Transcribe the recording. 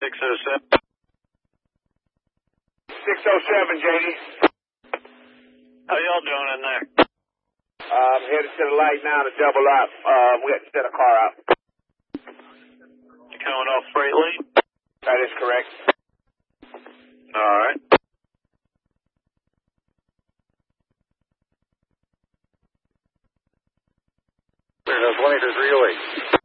607. 607, JD. How y'all doing in there? I'm headed to the light now to double up. We got to set a car out. You coming off freight lane? That is correct. All right. There's 18308.